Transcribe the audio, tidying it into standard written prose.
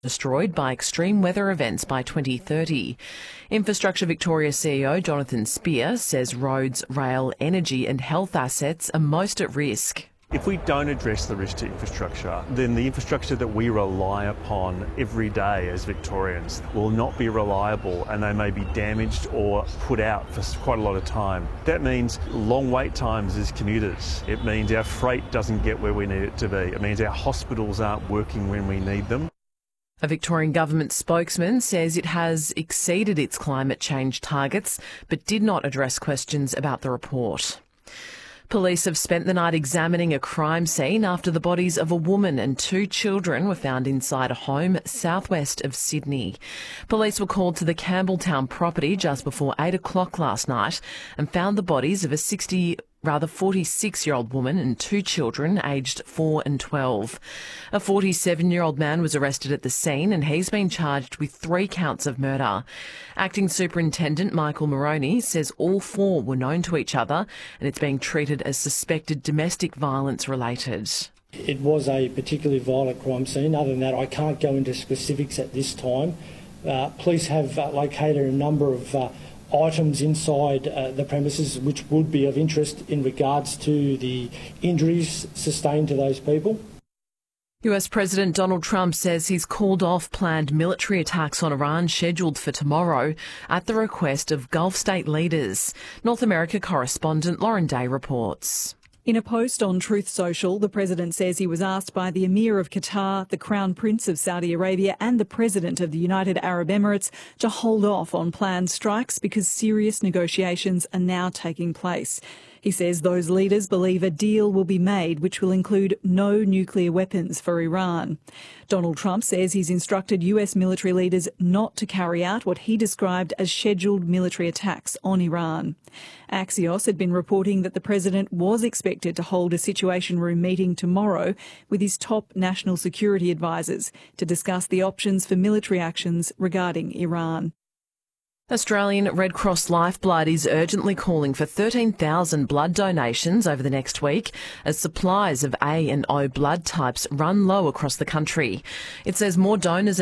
destroyed by extreme weather events by 2030. Infrastructure Victoria CEO Jonathan Spear says roads, rail, energy and health assets are most at risk. If we don't address the risk to infrastructure, then the infrastructure that we rely upon every day as Victorians will not be reliable, and they may be damaged or put out for quite a lot of time. That means long wait times as commuters. It means our freight doesn't get where we need it to be. It means our hospitals aren't working when we need them. A Victorian government spokesman says it has exceeded its climate change targets but did not address questions about the report. Police have spent the night examining a crime scene after the bodies of a woman and 2 children were found inside a home southwest of Sydney. Police were called to the Campbelltown property just before 8 o'clock last night and found the bodies of a 46-year-old woman and 2 children aged 4 and 12. A 47-year-old man was arrested at the scene and he's been charged with 3 counts of murder. Acting Superintendent Michael Moroney says all 4 were known to each other and it's being treated as suspected domestic violence related. It was a particularly violent crime scene. Other than that, I can't go into specifics at this time. Police have located a number of items inside the premises which would be of interest in regards to the injuries sustained to those people. US President Donald Trump says he's called off planned military attacks on Iran scheduled for tomorrow at the request of Gulf state leaders. North America correspondent Lauren Day reports. In a post on Truth Social, the President says he was asked by the Emir of Qatar, the Crown Prince of Saudi Arabia and the President of the United Arab Emirates to hold off on planned strikes because serious negotiations are now taking place. He says those leaders believe a deal will be made which will include no nuclear weapons for Iran. Donald Trump says he's instructed US military leaders not to carry out what he described as scheduled military attacks on Iran. Axios had been reporting that the President was expected to hold a Situation Room meeting tomorrow with his top national security advisers to discuss the options for military actions regarding Iran. Australian Red Cross Lifeblood is urgently calling for 13,000 blood donations over the next week as supplies of A and O blood types run low across the country. It says more donors